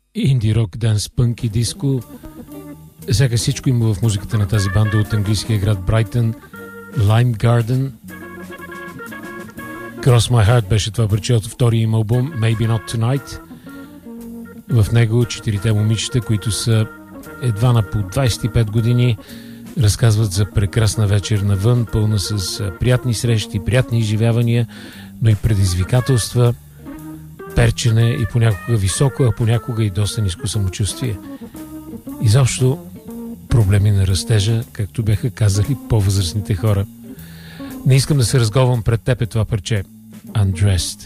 инди рок, данс, пънк и диско. Сега всичко има в музиката на тази банда от английския град Брайтън, Lime Garden. Cross My Heart беше това парче от втория им албум Maybe Not Tonight. В него четирите момичета, които са едва на по 25 години, разказват за прекрасна вечер навън, пълна с приятни срещи, приятни изживявания, но и предизвикателства, перчене и понякога високо, а понякога и доста ниско самочувствие. Изобщо проблеми на растежа, както бяха казали по-възрастните хора. Не искам да се разговам пред теб, това парче. Undressed.